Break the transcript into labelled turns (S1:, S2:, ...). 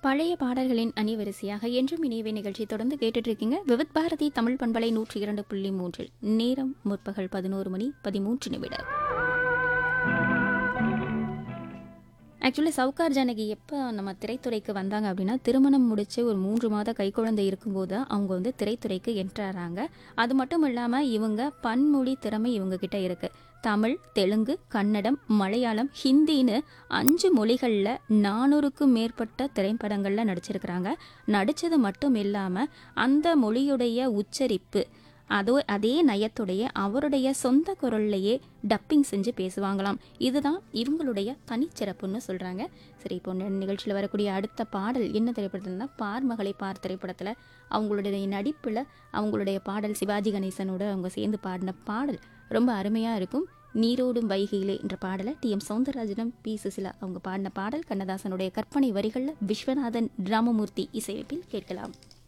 S1: பழைய பாடல்களின் அணிவரிசையாக என்றும் இணையவே நிகழ்ச்சி தொடர்ந்து கேட்டுட்டு இருக்கீங்க. விவித் பாரதி தமிழ் பண்பலை 102.3 நேரம் முற்பகல் 11:13. ஆக்சுவலி சவுகார் ஜானகி எப்போ நம்ம திரைத்துறைக்கு வந்தாங்க அப்படின்னா, திருமணம் முடிச்சு ஒரு 3 மாத கைக்குழந்தை இருக்கும்போது அவங்க வந்து திரைத்துறைக்கு என்ட்ராகிறாங்க. அது மட்டும் இல்லாமல் இவங்க பன்மொழி திறமை இவங்க கிட்ட இருக்கு. தமிழ், தெலுங்கு, கன்னடம், மலையாளம், ஹிந்தின்னு 5 மொழிகளில் 400க்கும் மேற்பட்ட திரைப்படங்களில் நடிச்சிருக்கிறாங்க. நடித்தது மட்டும் இல்லாமல் அந்த மொழியுடைய உச்சரிப்பு அதே நயத்துடைய அவருடைய சொந்த குரல்லையே டப்பிங் செஞ்சு பேசுவாங்களாம். இதுதான் இவங்களுடைய தனிச்சிறப்புன்னு சொல்கிறாங்க. சரி, இப்போ நிகழ்ச்சியில் வரக்கூடிய அடுத்த பாடல் என்ன திரைப்படத்துலன்னா, பார் மகளை பார் திரைப்படத்தில் அவங்களுடைய நடிப்பில் அவங்களுடைய பாடல் சிவாஜி கணேசனோட அவங்க சேர்ந்து பாடின பாடல் ரொம்ப அருமையாக இருக்கும். நீரோடும் வைகையிலே என்ற பாடலை டி.எம். சௌந்தரராஜனும் பி. சுசிலா அவங்க பாடின பாடல் கண்ணதாசனுடைய கற்பனை வரிகளில் விஸ்வநாதன் ராமமூர்த்தி இசையமைப்பில் கேட்கலாம்.